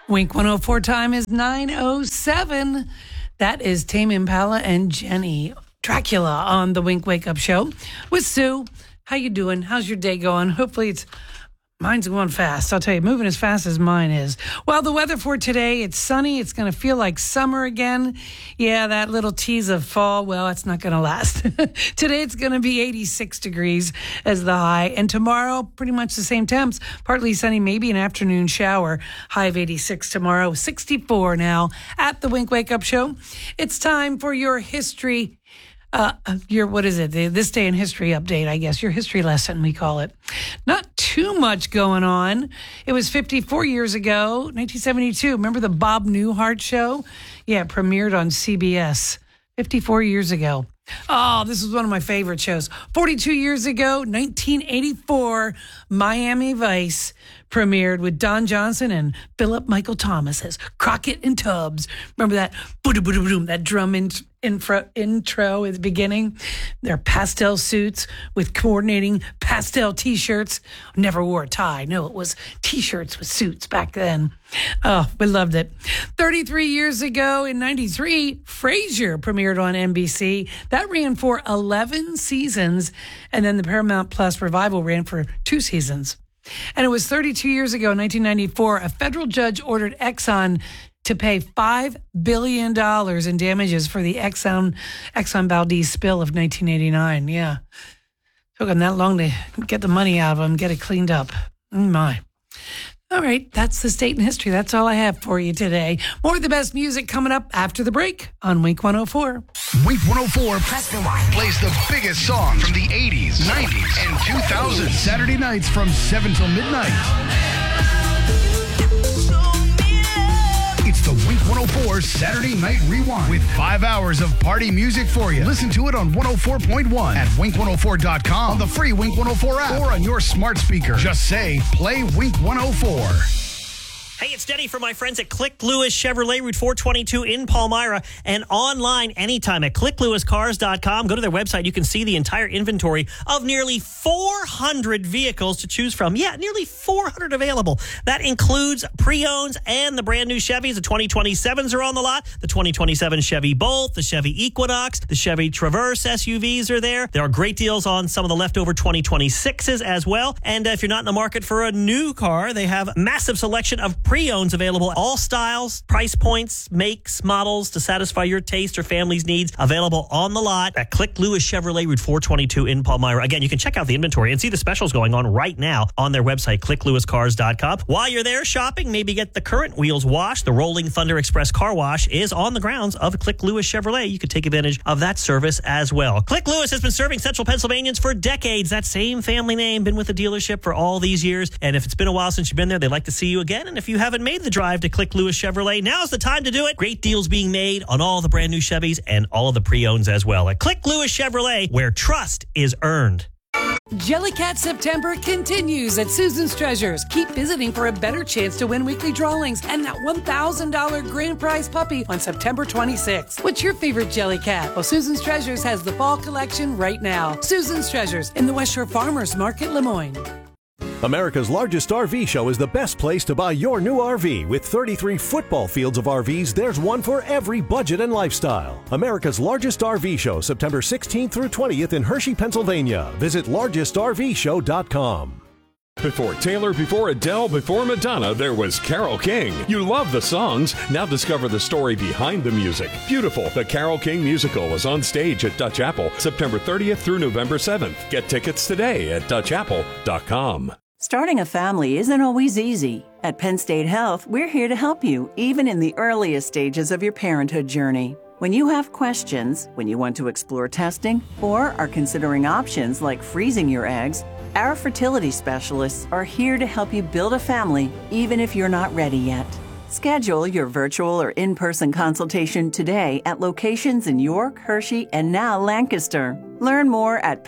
Wink 104 time is 9:07. That is Tame Impala and Jenny Dracula on the Wink Wake Up Show with Sue. How you doing? How's your day going? Hopefully mine's going fast. I'll tell you, moving as fast as mine is. Well, the weather for today, it's sunny. It's going to feel like summer again. Yeah, that little tease of fall, well, it's not going to last. Today, it's going to be 86 degrees as the high. And tomorrow, pretty much the same temps. Partly sunny, maybe an afternoon shower. High of 86 tomorrow, 64 now at the Wink Wake Up Show. It's time for your history what is it? This Day in History update, I guess. Your history lesson, we call it. Not too much going on. It was 54 years ago, 1972. Remember the Bob Newhart show? Yeah, it premiered on CBS 54 years ago. Oh, this was one of my favorite shows. 42 years ago, 1984, Miami Vice premiered with Don Johnson and Philip Michael Thomas as Crockett and Tubbs. Remember that boom, that drum intro at the beginning? Their pastel suits with coordinating pastel T-shirts. Never wore a tie. No, it was T-shirts with suits back then. Oh, we loved it. 33 years ago in 93, Frasier premiered on NBC. That ran for 11 seasons, and then the Paramount Plus revival ran for 2 seasons. And it was 32 years ago, in 1994, a federal judge ordered Exxon to pay $5 billion in damages for the Exxon Valdez spill of 1989. Yeah. Took them that long to get the money out of them, get it cleaned up. My. All right, that's the state and history. That's all I have for you today. More of the best music coming up after the break on Wink 104. Wink 104 plays the biggest songs from the 80s, 90s, and 2000s. Saturday nights from 7 till midnight. It's the Wink 104 Saturday Night Rewind with 5 hours of party music for you. Listen to it on 104.1 at wink104.com, on the free Wink 104 app, or on your smart speaker. Just say, play Wink 104. Hey, it's Denny from my friends at Click Lewis Chevrolet, Route 422 in Palmyra, and online anytime at clicklewiscars.com. Go to their website. You can see the entire inventory of nearly 400 vehicles to choose from. Yeah, nearly 400 available. That includes pre-owns and the brand new Chevys. The 2027s are on the lot. The 2027 Chevy Bolt, the Chevy Equinox, the Chevy Traverse SUVs are there. There are great deals on some of the leftover 2026s as well. And if you're not in the market for a new car, they have a massive selection of pre-owns available, all styles, price points, makes, models to satisfy your taste or family's needs, available on the lot at Click Lewis Chevrolet, Route 422 in Palmyra. Again, you can check out the inventory and see the specials going on right now on their website, clicklewiscars.com. While you're there shopping, maybe get the current wheels washed. The Rolling Thunder Express Car Wash is on the grounds of Click Lewis Chevrolet. You could take advantage of that service as well. Click Lewis has been serving Central Pennsylvanians for decades. That same family name, been with the dealership for all these years. And if it's been a while since you've been there, they'd like to see you again. And if you haven't made the drive to Click Lewis Chevrolet, now's the time to do it. Great deals being made on all the brand new Chevys and all of the pre-owns as well at Click Lewis Chevrolet, where trust is earned. Jellycat September continues at Susan's Treasures. Keep visiting for a better chance to win weekly drawings and that $1,000 grand prize puppy on September 26th. What's your favorite Jellycat? Well, Susan's Treasures has the fall collection right now. Susan's Treasures in the West Shore Farmers Market, Lemoyne. America's largest RV show is the best place to buy your new RV. With 33 football fields of RVs, there's one for every budget and lifestyle. America's largest RV show, September 16th through 20th in Hershey, Pennsylvania. Visit largestrvshow.com. Before Taylor, before Adele, before Madonna, there was Carole King. You love the songs. Now discover the story behind the music. Beautiful. The Carole King musical is on stage at Dutch Apple, September 30th through November 7th. Get tickets today at dutchapple.com. Starting a family isn't always easy. At Penn State Health, we're here to help you, even in the earliest stages of your parenthood journey. When you have questions, when you want to explore testing, or are considering options like freezing your eggs, our fertility specialists are here to help you build a family, even if you're not ready yet. Schedule your virtual or in-person consultation today at locations in York, Hershey, and now Lancaster. Learn more at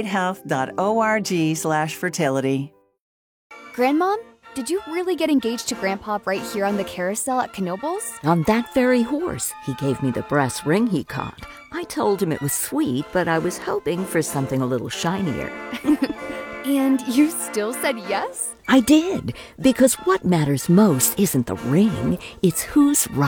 pennstatehealth.org/fertility. Grandmom, did you really get engaged to Grandpa right here on the carousel at Knoebels? On that very horse. He gave me the brass ring he caught. I told him it was sweet, but I was hoping for something a little shinier. And you still said yes? I did, because what matters most isn't the ring, it's who's right.